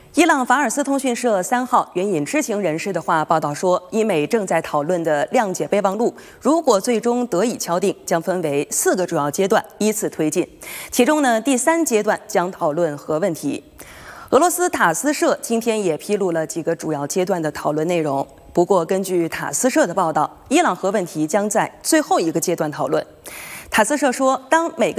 伊朗法尔斯通讯社3号援引知情人士的话报道说，伊美正在讨论的谅解备忘录，如果最终得以敲定，将分为4个主要阶段依次推进。其中呢，第3阶段将讨论核问题。俄罗斯塔斯社今天也披露了几个主要阶段的讨论内容。不过，根据塔斯社的报道，伊朗核问题将在最后一个阶段讨论。塔斯社说，当每个